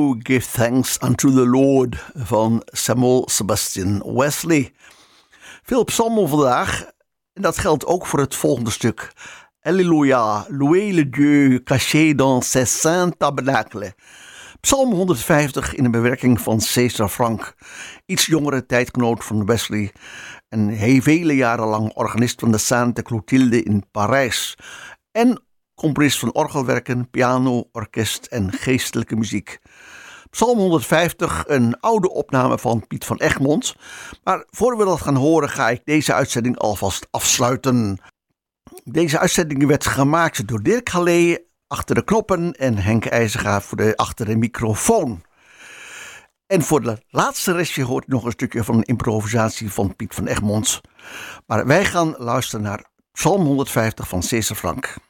Oh, give thanks unto the Lord van Samuel Sebastian Wesley. Veel psalmen vandaag en dat geldt ook voor het volgende stuk. Alléluia, louez le Dieu caché dans ses saints tabernacles. Psalm 150 in een bewerking van César Franck, iets jongere tijdgenoot van Wesley en hij vele jaren lang organist van de Sainte Clotilde in Parijs en componist van orgelwerken, piano, orkest en geestelijke muziek. Psalm 150, een oude opname van Piet van Egmond, maar voor we dat gaan horen ga ik deze uitzending alvast afsluiten. Deze uitzending werd gemaakt door Dirk Gallee achter de knoppen en Henk IJzerga achter de microfoon. En voor de laatste restje hoort nog een stukje van een improvisatie van Piet van Egmond. Maar wij gaan luisteren naar Psalm 150 van César Franck.